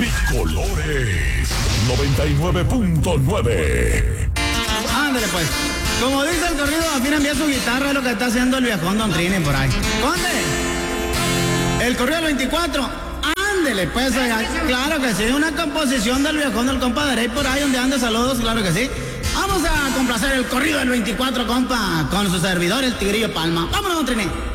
Colores 99.9. Ándale pues. Como dice el corrido, afina bien su guitarra, es lo que está haciendo el viejón Don Trini por ahí. ¿Conde? El corrido del 24. Ándale pues, oiga. Claro que sí, una composición del viejón del compa Derey por ahí donde ande, saludos, claro que sí. Vamos a complacer el corrido del 24, compa, con su servidor, el Tigrillo Palma. Vámonos, Don Trini.